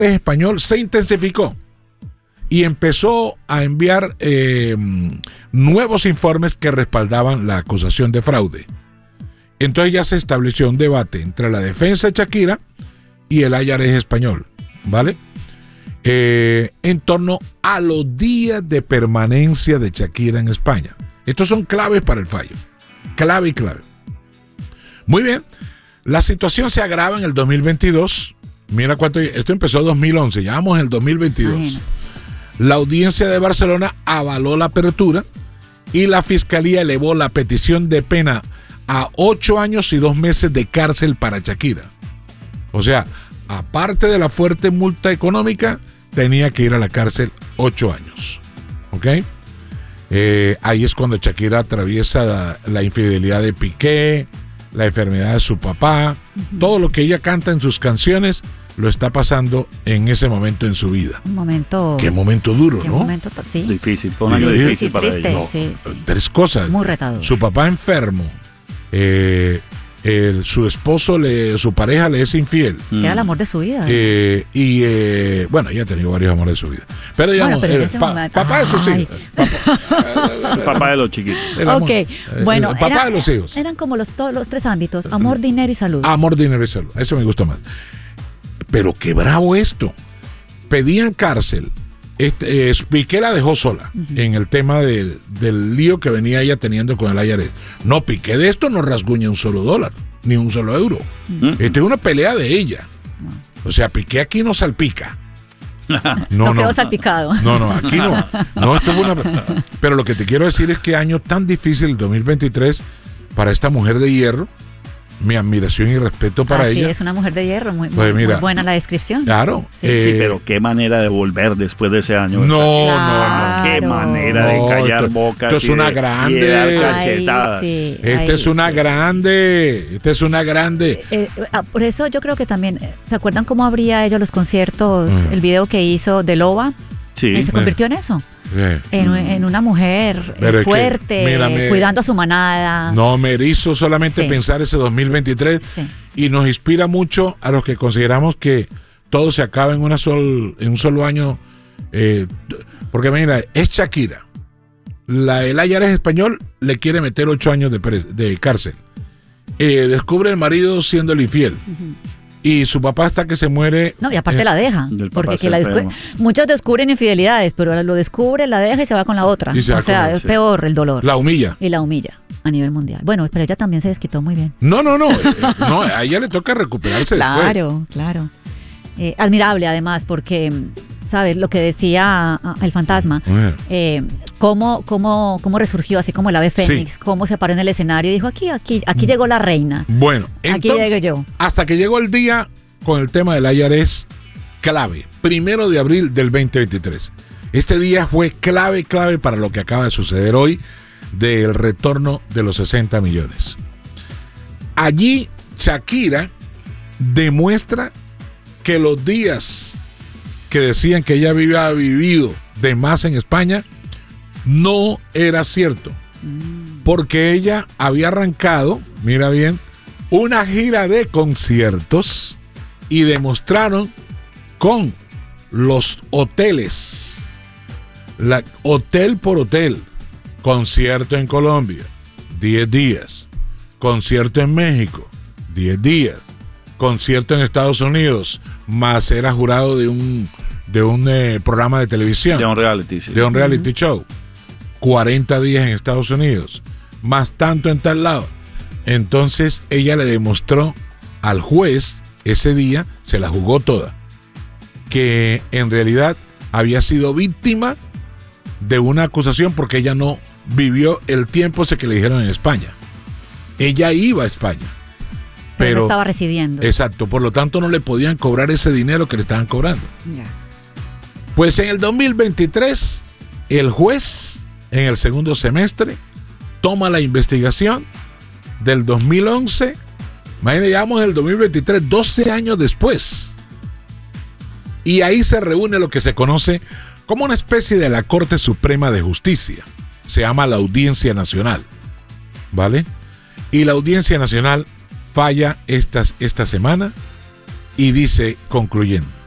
español se intensificó y empezó a enviar nuevos informes que respaldaban la acusación de fraude. Entonces ya se estableció un debate entre la defensa de Shakira y el IRS español, ¿vale? En torno a los días de permanencia de Shakira en España. Estos son claves para el fallo. Clave y clave. Muy bien. La situación se agrava en el 2022. Mira cuánto. Esto empezó en 2011. Ya vamos en el 2022. Imagina. La audiencia de Barcelona avaló la apertura y la fiscalía elevó la petición de pena a 8 años y 2 meses de cárcel para Shakira. O sea, aparte de la fuerte multa económica, tenía que ir a la cárcel 8 años. ¿Ok? Ahí es cuando Shakira atraviesa la infidelidad de Piqué, la enfermedad de su papá, todo lo que ella canta en sus canciones lo está pasando en ese momento en su vida. Un momento. Qué momento duro, qué ¿no? Momento, sí. Difícil, fue un año difícil para triste, ella. No, sí. 3 cosas. Muy retador. Su papá enfermo. Sí. Su esposo, su pareja le es infiel. Que era el amor de su vida. Bueno, ella ha tenido varios amores de su vida. Pero digamos, bueno, papá de sus hijos. El papá de los chiquitos. Ok, bueno. El papá de los hijos. Eran como todos los 3 ámbitos: amor, dinero y salud. Amor, dinero y salud. Eso me gusta más. Pero qué bravo esto. Pedían cárcel. Piqué la dejó sola en el tema del lío que venía ella teniendo con el IRS. No, Piqué de esto no rasguña un solo dólar, ni un solo euro. Esta es una pelea de ella. O sea, Piqué aquí no salpica. No quedó salpicado. No, aquí no. No, esto fue Pero lo que te quiero decir es que año tan difícil el 2023 para esta mujer de hierro. Mi admiración y respeto para ella. Sí, es una mujer de hierro, muy buena la descripción. Claro. Sí, pero qué manera de volver después de ese año. No. Qué manera de callar bocas. Esto es una grande. Y de dar cachetadas. Esta es una grande. Por eso yo creo que también, ¿se acuerdan cómo abría ella los conciertos? El video que hizo de Loba. Sí. Se convirtió en eso. En una mujer fuerte, cuidando a su manada. No, me erizo solamente pensar ese 2023 y nos inspira mucho a los que consideramos que todo se acaba en un solo año. Porque mira, es Shakira. El IRS español le quiere meter 8 años de cárcel. Descubre el marido siendo el infiel. Y su papá hasta que se muere. No, y aparte la deja. Porque muchos descubren infidelidades, pero lo descubre, la deja y se va con la otra. O sea, es peor el dolor. La humilla. Y la humilla a nivel mundial. Bueno, pero ella también se desquitó muy bien. No, a ella le toca recuperarse después. Claro. Admirable además, porque, ¿sabes? Lo que decía el fantasma, cómo resurgió así como el ave fénix, cómo se paró en el escenario y dijo, aquí llegó la reina. Bueno, aquí entonces, llego yo. Hasta que llegó el día con el tema del IRS clave, 1 de abril del 2023. Este día fue clave para lo que acaba de suceder hoy del retorno de los 60 millones. Allí Shakira demuestra que los días que decían que ella había vivido de más en España no era cierto, porque ella había arrancado, mira bien, una gira de conciertos y demostraron con los hoteles, hotel por hotel, concierto en Colombia, 10 días, concierto en México, 10 días, concierto en Estados Unidos, más era jurado de un programa de televisión. De un reality, sí. De un reality show. 40 días en Estados Unidos, más tanto en tal lado. Entonces ella le demostró al juez ese día, se la jugó toda, que en realidad había sido víctima de una acusación porque ella no vivió el tiempo ese que le dijeron en España. Ella iba a España. Pero no estaba residiendo. Exacto, por lo tanto no le podían cobrar ese dinero que le estaban cobrando. Ya. Pues en el 2023, el juez, en el segundo semestre, toma la investigación del 2011. Imagínate, llevamos el 2023, 12 años después. Y ahí se reúne lo que se conoce como una especie de la Corte Suprema de Justicia. Se llama la Audiencia Nacional. ¿Vale? Y la Audiencia Nacional falla esta semana y dice, concluyendo,